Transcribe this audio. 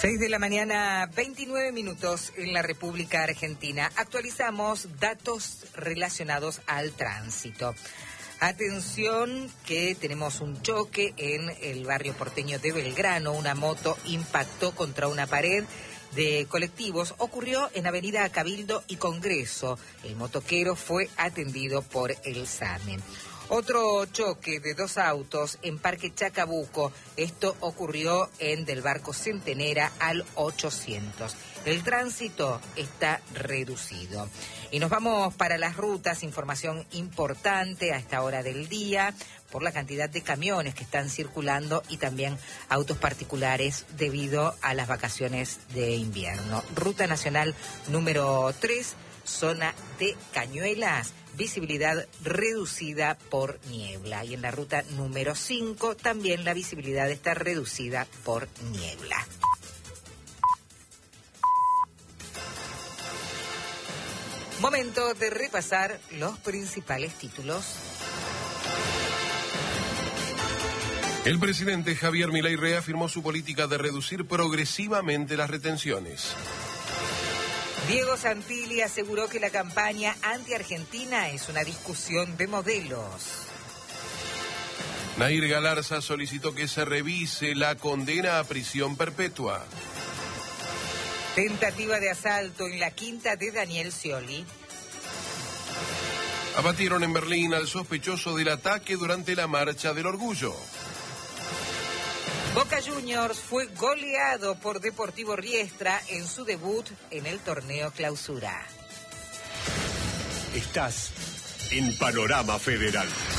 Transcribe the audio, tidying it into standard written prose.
6 de la mañana, 29 minutos en la República Argentina. Actualizamos datos relacionados al tránsito. Atención que tenemos un choque en el barrio porteño de Belgrano. Una moto impactó contra una pared de colectivos. Ocurrió en Avenida Cabildo y Congreso. El motoquero fue atendido por el SAME. Otro choque de dos autos en Parque Chacabuco. Esto ocurrió en Del Barco Centenera al 800. El tránsito está reducido. Y nos vamos para las rutas. Información importante a esta hora del día por la cantidad de camiones que están circulando y también autos particulares debido a las vacaciones de invierno. Ruta Nacional número 3, zona de Cañuelas. Visibilidad reducida por niebla. Y en la ruta número 5 también la visibilidad está reducida por niebla. Momento de repasar los principales títulos. El presidente Javier Milei reafirmó su política de reducir progresivamente las retenciones. Diego Santilli aseguró que la campaña anti-Argentina es una discusión de modelos. Nair Galarza solicitó que se revise la condena a prisión perpetua. Tentativa de asalto en la quinta de Daniel Scioli. Abatieron en Berlín al sospechoso del ataque durante la Marcha del Orgullo. Boca Juniors fue goleado por Deportivo Riestra en su debut en el torneo Clausura. Estás en Panorama Federal.